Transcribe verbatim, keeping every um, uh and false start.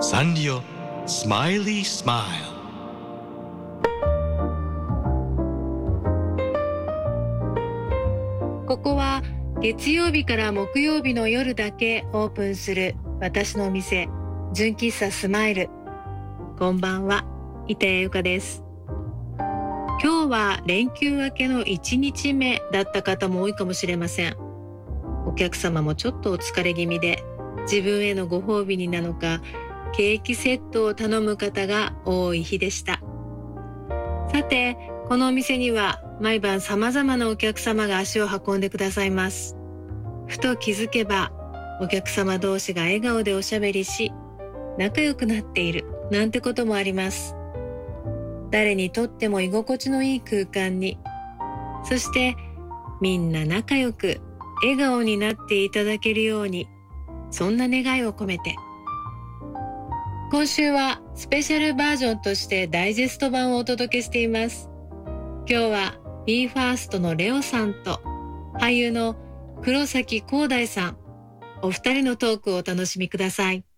サンリオスマイリースマイル。 ここは月曜日から木曜日の夜だけオープンする私のお店、純喫茶スマイル。こんばんは、板谷由香です。今日は連休明けのいちにちめだった方も多いかもしれません。お客様もちょっとお疲れ気味で、自分へのご褒美になのかケーキセットを頼む方が多い日でした。さて、このお店には毎晩様々なお客様が足を運んでくださいます。ふと気づけばお客様同士が笑顔でおしゃべりし、仲良くなっているなんてこともあります。誰にとっても居心地のいい空間に、そしてみんな仲良く笑顔になっていただけるように、そんな願いを込めて、今週はスペシャルバージョンとしてダイジェスト版をお届けしています。今日は ビーファースト のレオさんと俳優の黒崎光大さん、お二人のトークをお楽しみください。